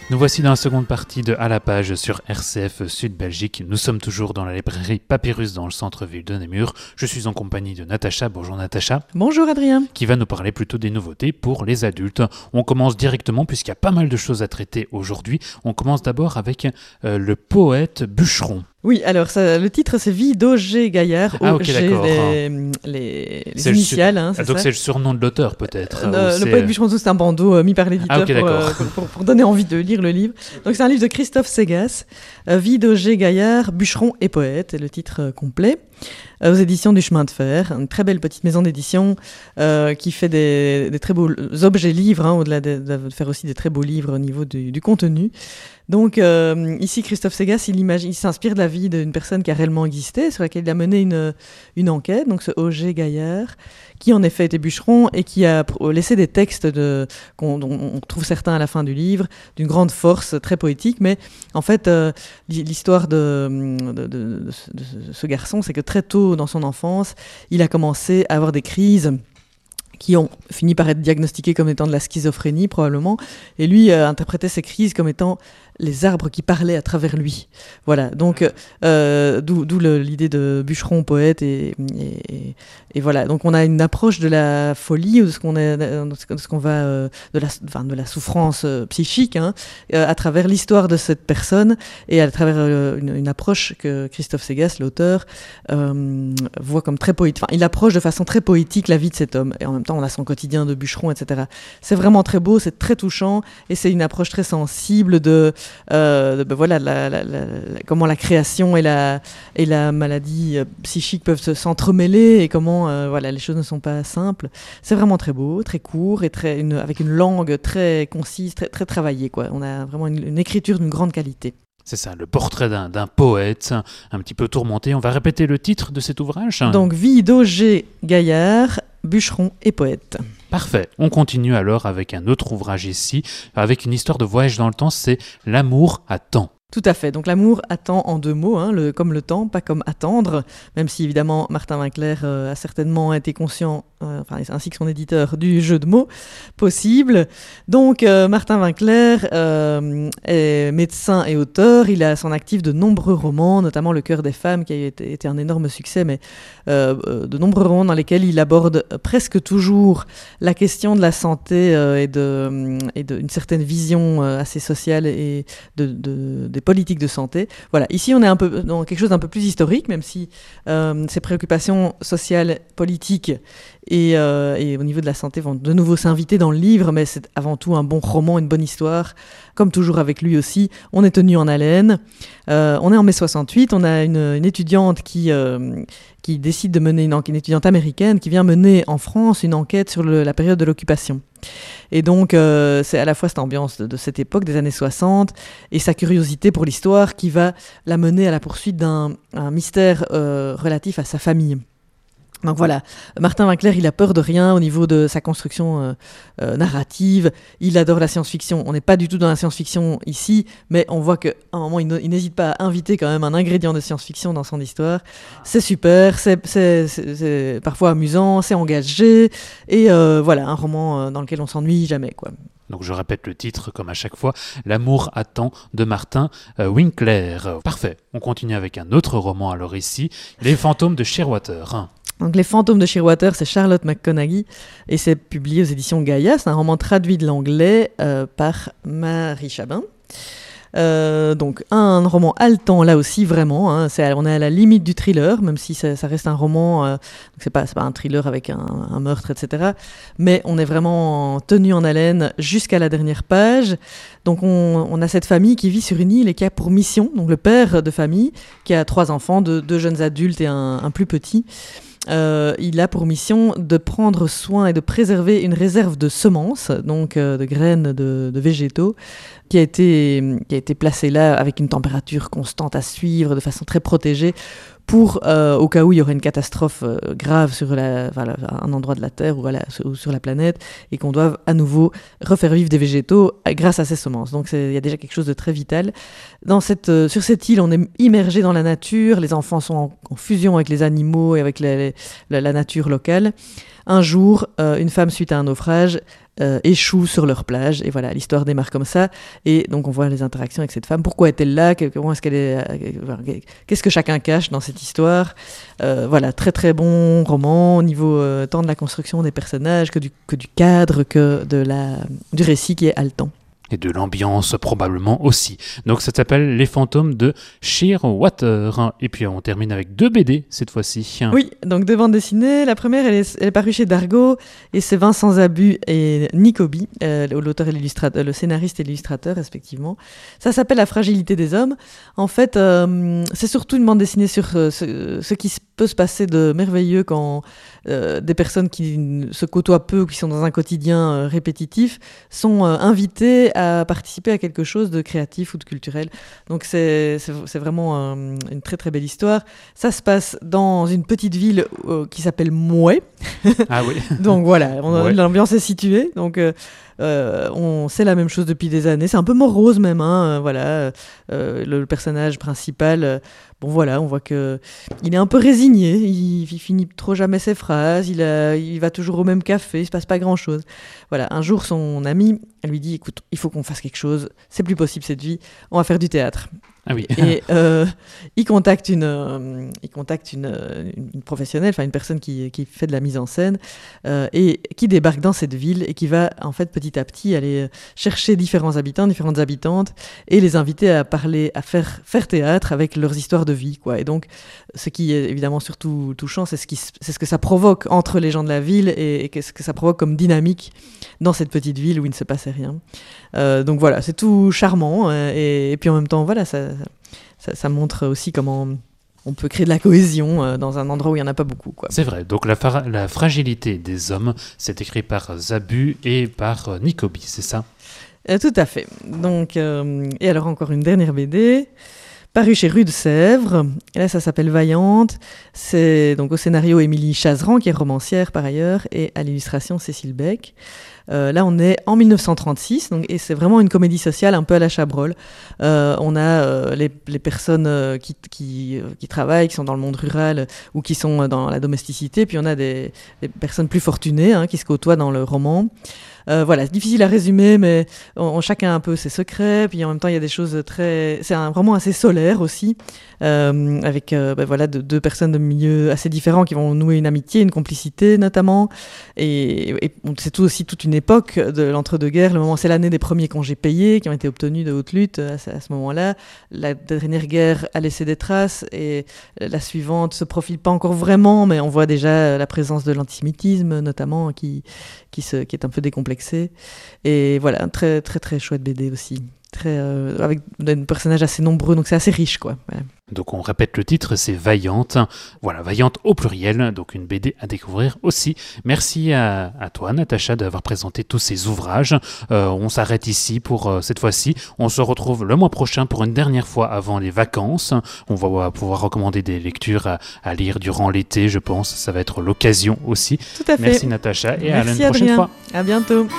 Nous voici dans la seconde partie de À la page sur RCF Sud Belgique. Nous sommes toujours dans la librairie Papyrus dans le centre-ville de Namur. Je suis en compagnie de Natacha. Bonjour Natacha. Bonjour Adrien. Qui va nous parler plutôt des nouveautés pour les adultes. On commence directement puisqu'il y a pas mal de choses à traiter aujourd'hui. On commence d'abord avec le poète bûcheron. Oui, alors le titre c'est Vie d'Auger Gaillard. Ok, d'accord. Les initiales. Donc c'est le surnom de l'auteur peut-être. Le poète bûcheron, c'est un bandeau mis par l'éditeur pour donner envie de lire le livre. Donc c'est un livre de Christophe Segas, Vie d'Auger Gaillard, bûcheron et poète, est le titre complet. Aux éditions du Chemin de Fer, une très belle petite maison d'édition qui fait des très beaux objets livres, au-delà de faire aussi des très beaux livres au niveau du contenu. Donc ici, Christophe Segas, il s'inspire de la vie d'une personne qui a réellement existé, sur laquelle il a mené une enquête, donc ce Auger Gaillard, qui en effet était bûcheron et qui a laissé des textes dont on trouve certains à la fin du livre, d'une grande force, très poétique, mais en fait, l'histoire de ce garçon, c'est que très tôt dans son enfance, il a commencé à avoir des crises qui ont fini par être diagnostiquées comme étant de la schizophrénie probablement, et lui interprétait ces crises comme étant les arbres qui parlaient à travers lui. Voilà, donc d'où l'idée de bûcheron, poète, et voilà. Donc on a une approche de la folie, ou de ce qu'on va de la souffrance psychique, à travers l'histoire de cette personne, et à travers une approche que Christophe Segas, l'auteur, voit comme très poétique. Enfin, il approche de façon très poétique la vie de cet homme, et en même temps on a son quotidien de bûcheron, etc. C'est vraiment très beau, c'est très touchant, et c'est une approche très sensible de comment la création et la maladie psychique peuvent s'entremêler, et comment les choses ne sont pas simples. C'est vraiment très beau, très court, et avec une langue très concise, très, très travaillée, quoi. On a vraiment une écriture d'une grande qualité. C'est ça, le portrait d'un poète, un petit peu tourmenté. On va répéter le titre de cet ouvrage. Donc, Vie d'Auger Gaillard, bûcheron et poète. Parfait. On continue alors avec un autre ouvrage ici, avec une histoire de voyage dans le temps, c'est L'amour attend. Tout à fait. Donc l'amour attend en deux mots, comme le temps, pas comme attendre, même si évidemment Martin Winkler a certainement été conscient, ainsi que son éditeur, du jeu de mots possible. Donc Martin Winkler est médecin et auteur. Il a à son actif de nombreux romans, notamment Le cœur des femmes, qui a été un énorme succès, mais de nombreux romans dans lesquels il aborde presque toujours la question de la santé et d'une certaine vision assez sociale et des politiques de santé. Voilà, ici on est un peu dans quelque chose d'un peu plus historique, même si ces préoccupations sociales, politiques et au niveau de la santé vont de nouveau s'inviter dans le livre, mais c'est avant tout un bon roman, une bonne histoire. Comme toujours avec lui aussi, on est tenu en haleine. On est en mai 68, on a une étudiante qui décide de mener une étudiante américaine qui vient mener en France une enquête sur la période de l'occupation. Et donc, c'est à la fois cette ambiance de cette époque, des années 60, et sa curiosité pour l'histoire qui va la mener à la poursuite d'un mystère relatif à sa famille. Donc voilà, Martin Winkler, il a peur de rien au niveau de sa construction narrative. Il adore la science-fiction. On n'est pas du tout dans la science-fiction ici, mais on voit qu'à un moment, il n'hésite pas à inviter quand même un ingrédient de science-fiction dans son histoire. C'est super, c'est parfois amusant, c'est engagé, et un roman dans lequel on s'ennuie jamais, quoi. Donc je répète le titre comme à chaque fois, L'amour attend de Martin Winkler. Parfait, on continue avec un autre roman alors ici, Les fantômes de Shearwater. Donc, Les fantômes de Shearwater, c'est Charlotte McConaghy et c'est publié aux éditions Gaïa. C'est un roman traduit de l'anglais par Marie Chabin. Donc un roman haletant là aussi vraiment, on est à la limite du thriller, même si ça reste un roman, donc c'est pas un thriller avec un meurtre, etc. Mais on est vraiment tenu en haleine jusqu'à la dernière page. Donc on a cette famille qui vit sur une île et qui a pour mission, donc le père de famille, qui a 3 enfants, 2 jeunes adultes et un plus petit. Il a pour mission de prendre soin et de préserver une réserve de semences, donc de graines de végétaux, qui a été placée là avec une température constante à suivre, de façon très protégée, pour, au cas où il y aurait une catastrophe grave sur un endroit de la Terre ou sur la planète, et qu'on doive à nouveau refaire vivre des végétaux grâce à ces semences. Donc il y a déjà quelque chose de très vital. Sur cette île, on est immergé dans la nature, les enfants sont en fusion avec les animaux et avec la nature locale. Un jour, une femme, suite à un naufrage, échouent sur leur plage. Et voilà, l'histoire démarre comme ça. Et donc on voit les interactions avec cette femme. Pourquoi est-elle là? Comment est-ce qu'elle est, qu'est-ce que chacun cache dans cette histoire? Voilà, très très bon roman au niveau tant de la construction des personnages que du cadre, que du récit qui est haletant. Et de l'ambiance probablement aussi. Donc ça s'appelle Les fantômes de Shearwater. Et puis on termine avec 2 BD cette fois-ci. Oui, donc 2 bandes dessinées. La première, elle est parue chez Dargaud et c'est Vincent Zabu et Nicobi, l'auteur et l'illustrateur, le scénariste et l'illustrateur respectivement. Ça s'appelle La fragilité des hommes. En fait, c'est surtout une bande dessinée sur ce qui peut se passer de merveilleux quand des personnes qui se côtoient peu ou qui sont dans un quotidien répétitif sont invitées à participer à quelque chose de créatif ou de culturel. Donc c'est vraiment une très très belle histoire. Ça se passe dans une petite ville qui s'appelle Mouet. Ah oui. Donc voilà, l'ambiance est située. Donc on sait la même chose depuis des années. C'est un peu morose même. Voilà, le personnage principal. Bon voilà, on voit que il est un peu résigné. Il finit trop jamais ses phrases. Il va toujours au même café. Il se passe pas grand chose. Voilà, un jour son ami lui dit, écoute, il faut qu'on fasse quelque chose. C'est plus possible cette vie. On va faire du théâtre. Ah oui. Et il contacte une professionnelle, enfin une personne qui fait de la mise en scène et qui débarque dans cette ville et qui va en fait petit à petit aller chercher différents habitants, différentes habitantes et les inviter à parler, à faire théâtre avec leurs histoires de vie, quoi. Et donc ce qui est évidemment surtout touchant, c'est ce que ça provoque entre les gens de la ville et ce que ça provoque comme dynamique dans cette petite ville où il ne se passait rien. Donc voilà, c'est tout charmant et puis en même temps, voilà, ça montre aussi comment on peut créer de la cohésion dans un endroit où il n'y en a pas beaucoup, quoi. C'est vrai, donc la fragilité des hommes, c'est écrit par Zabu et par Nicobi, c'est ça? Tout à fait. Donc, et alors encore une dernière BD, parue chez Rue de Sèvres. Et là, ça s'appelle Vaillante. C'est donc au scénario Émilie Chazeran, qui est romancière par ailleurs, et à l'illustration Cécile Beck. Là, on est en 1936, et c'est vraiment une comédie sociale un peu à la Chabrol. On a les personnes qui travaillent, qui sont dans le monde rural ou qui sont dans la domesticité, puis on a des personnes plus fortunées qui se côtoient dans le roman. Voilà, c'est difficile à résumer, mais chacun a un peu ses secrets, puis en même temps il y a des choses c'est un roman assez solaire aussi, avec voilà, deux personnes de milieux assez différents qui vont nouer une amitié, une complicité notamment, et c'est aussi toute une époque de l'entre-deux-guerres. Le moment, c'est l'année des premiers congés payés qui ont été obtenus de haute lutte à ce moment-là. La dernière guerre a laissé des traces et la suivante se profile pas encore vraiment, mais on voit déjà la présence de l'antisémitisme notamment qui est un peu décomplexé. Et voilà, un très très très chouette BD aussi, avec des personnages assez nombreux, donc c'est assez riche, quoi. Voilà. Donc on répète le titre, c'est Vaillante. Voilà, Vaillante au pluriel, donc une BD à découvrir aussi. Merci à toi, Natacha, d'avoir présenté tous ces ouvrages. On s'arrête ici pour cette fois-ci. On se retrouve le mois prochain pour une dernière fois avant les vacances. On va pouvoir recommander des lectures à lire durant l'été, je pense. Ça va être l'occasion aussi. Tout à fait. Merci Natacha et Merci, à la prochaine fois. À bientôt.